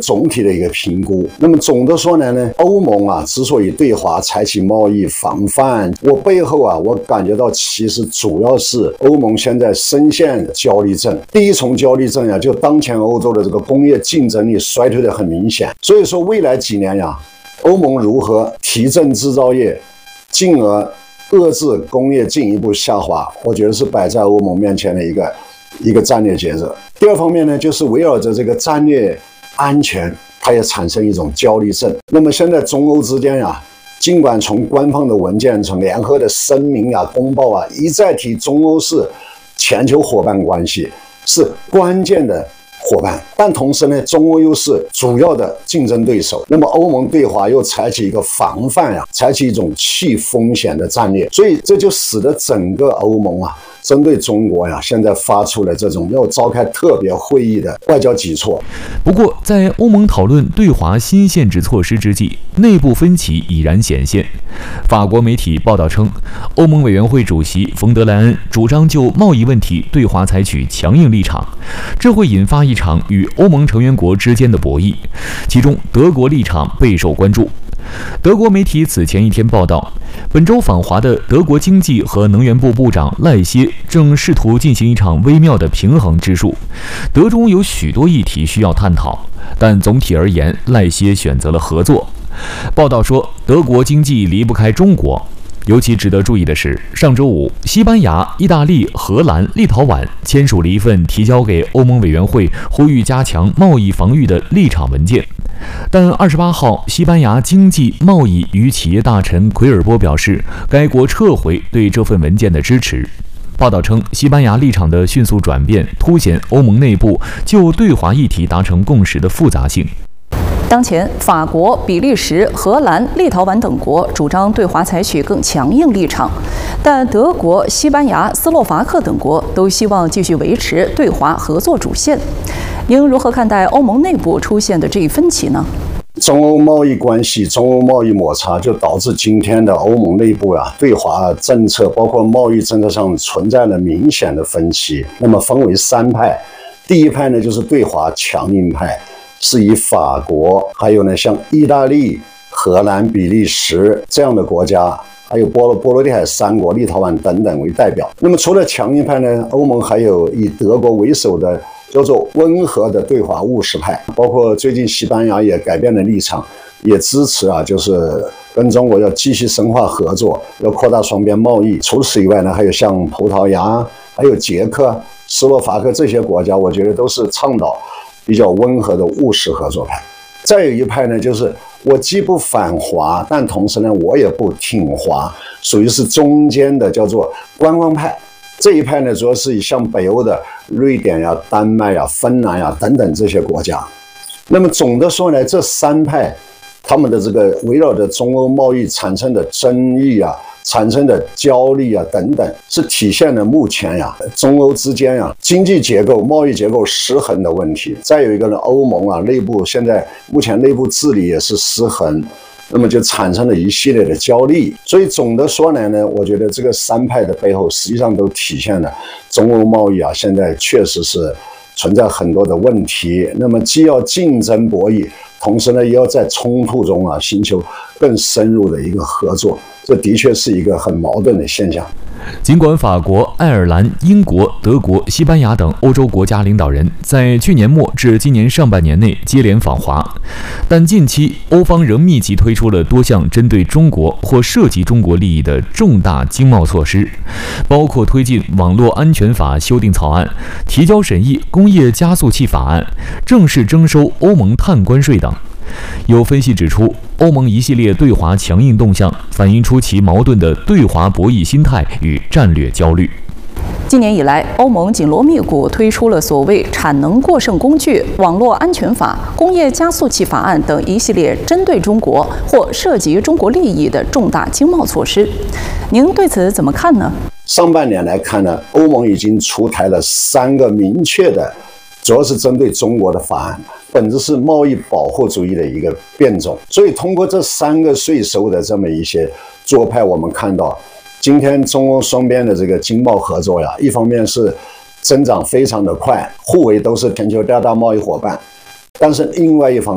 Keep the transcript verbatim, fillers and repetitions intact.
总体的一个评估。那么总的说来呢，欧盟啊之所以对华采取贸易防范，我背后啊我感觉到其实主要是欧盟现在深陷焦虑症。第一重焦虑症呀，就当前欧洲的这个工业竞争力衰退的很明显。所以说未来几年呀，欧盟如何提振制造业，进而遏制工业进一步下滑，我觉得是摆在欧盟面前的一个一个战略抉择。第二方面呢，就是围绕着这个战略安全，它也产生一种焦虑症。那么现在中欧之间呀，尽管从官方的文件、从联合的声明啊、公报啊，一再提中欧是全球伙伴关系，是关键的伙伴，但同时呢，中欧又是主要的竞争对手。那么欧盟对华又采取一个防范呀、啊，采取一种去风险的战略，所以这就使得整个欧盟啊，针对中国呀，现在发出了这种要召开特别会议的外交举措。 不过，在欧盟讨论对华新限制措施之际，内部分歧已然显现。法国媒体报道称，欧盟委员会主席冯德莱恩主张就贸易问题对华采取强硬立场，这会引发一场与欧盟成员国之间的博弈，其中德国立场备受关注。德国媒体此前一天报道，本周访华的德国经济和能源部部长赖歇正试图进行一场微妙的平衡之术。德中有许多议题需要探讨，但总体而言，赖歇选择了合作。报道说，德国经济离不开中国。尤其值得注意的是，上周五，西班牙、意大利、荷兰、立陶宛签署了一份提交给欧盟委员会呼吁加强贸易防御的立场文件。但二十八号，西班牙经济、贸易与企业大臣奎尔波表示，该国撤回对这份文件的支持。报道称，西班牙立场的迅速转变，凸显欧盟内部就对华议题达成共识的复杂性。 当前，法国、比利时、荷兰、立陶宛等国主张对华采取更强硬立场，但德国、西班牙、斯洛伐克等国都希望继续维持对华合作主线。您如何看待欧盟内部出现的这一分歧呢？ 中欧贸易关系、中欧贸易摩擦，就导致今天的欧盟内部啊，对华政策包括贸易政策上存在了明显的分歧。那么分为三派，第一派呢就是对华强硬派。是以法国，还有呢像意大利、荷兰、比利时这样的国家，还有波罗波罗的海三国、立陶宛等等为代表。那么除了强硬派呢，欧盟还有以德国为首的叫做温和的对华务实派，包括最近西班牙也改变了立场，也支持啊，就是跟中国要继续深化合作，要扩大双边贸易。除此以外呢，还有像葡萄牙、还有捷克、斯洛伐克这些国家，我觉得都是倡导比较温和的务实合作派。再有一派呢，就是我既不反华，但同时呢，我也不挺华，属于是中间的，叫做观望派。这一派呢，主要是以像北欧的瑞典呀、丹麦呀、芬兰呀等等这些国家。那么总的说来，这三派他们的这个围绕着中欧贸易产生的争议啊，产生的焦虑啊等等，是体现了目前呀中欧之间呀经济结构、贸易结构失衡的问题。再有一个呢，欧盟啊内部现在目前内部治理也是失衡，那么就产生了一系列的焦虑。所以总的说来呢，我觉得这个三派的背后实际上都体现了中欧贸易啊现在确实是存在很多的问题。那么既要竞争博弈，同时呢也要在冲突中啊寻求更深入的一个合作，这的确是一个很矛盾的现象。 尽管法国、爱尔兰、英国、德国、西班牙等欧洲国家领导人在去年末至今年上半年内接连访华，但近期欧方仍密集推出了多项针对中国或涉及中国利益的重大经贸措施，包括推进网络安全法修订草案、提交审议工业加速器法案、正式征收欧盟碳关税等。有分析指出，欧盟一系列对华强硬动向反映出其矛盾的对华博弈心态与战略焦虑。 今年以来，欧盟紧锣密鼓推出了所谓产能过剩工具、网络安全法、工业加速器法案等一系列针对中国或涉及中国利益的重大经贸措施。您对此怎么看呢？ 上半年来看呢，欧盟已经出台了三个明确的，主要是针对中国的法案，本质是贸易保护主义的一个变种。所以通过这三个税收的这么一些做派，我们看到今天中欧双边的这个经贸合作呀，一方面是增长非常的快，互为都是全球第二大贸易伙伴，但是另外一方面